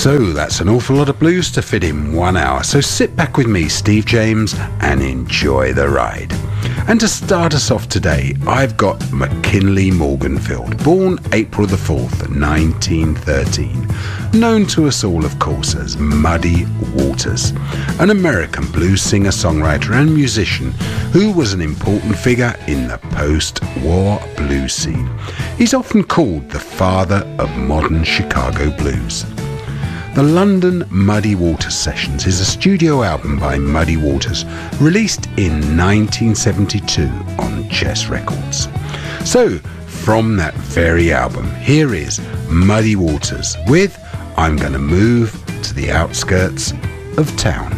So that's an awful lot of blues to fit in 1 hour. So sit back with me, Steve James, and enjoy the ride. And to start us off today, I've got McKinley Morganfield, born April the 4th, 1913. Known to us all, of course, as Muddy Waters, an American blues singer, songwriter and musician who was an important figure in the post-war blues scene. He's often called the father of modern Chicago blues. The London Muddy Waters Sessions is a studio album by Muddy Waters, released in 1972 on Chess Records. So, from that very album, here is Muddy Waters with I'm Gonna Move to the Outskirts of Town.